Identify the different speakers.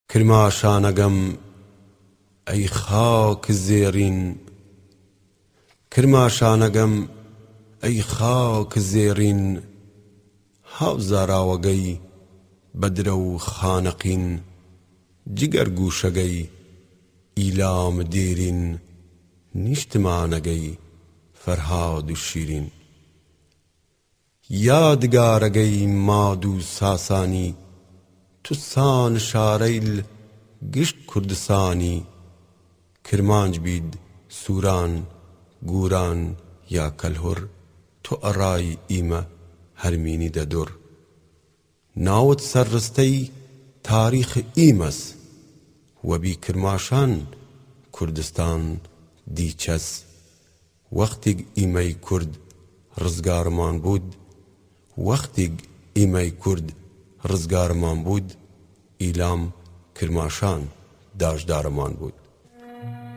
Speaker 1: کرماشانەگەم ئەی خاک زێڕین، کرماشانەگەم ئەی خاک زێڕین، هاوزاراوەگەی بەدرە و خانەقین، جگەر گوشەگەی ئیلام دێرین، نیشتمانەگەی فەرهاد و شیرین. یادگارەگەی ماد و ساسانی، توسان شارەیل گشت کوردستانی، کرمانج بید سووران گوران یا کەلهوڕ، تۆ ئەڕای ئیمە هەرمینی دەدوڕ. ناوت سەرڕستەی تاریخ ئیمەس، وەبی کرماشان کوردستان دیچەس. وەختێک ئیمەی کورد ڕزگارمان بوود، وەختێک ئیمەی کورد ڕزگارمان بوود، ئیلام کرماشان داژدارمان بود.